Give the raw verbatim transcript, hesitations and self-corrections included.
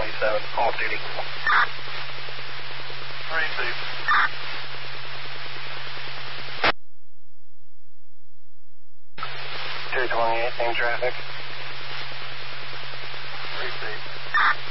twenty-seven, off duty. Receive. two twenty-eight, same traffic. Receive.